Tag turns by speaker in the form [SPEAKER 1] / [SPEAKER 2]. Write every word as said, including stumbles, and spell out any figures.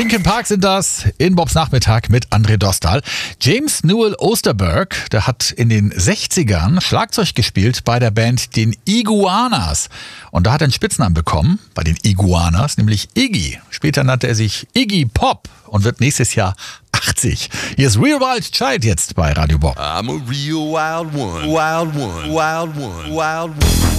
[SPEAKER 1] Linkin Park sind das in Bobs Nachmittag mit André Dostal. James Newell Osterberg, der hat in den sechzigern Schlagzeug gespielt bei der Band den Iguanas. Und da hat er einen Spitznamen bekommen bei den Iguanas, nämlich Iggy. Später nannte er sich Iggy Pop und wird nächstes Jahr achtzig. Hier ist Real Wild Child jetzt bei Radio Bob.
[SPEAKER 2] I'm a real wild one, wild one, wild one, wild one.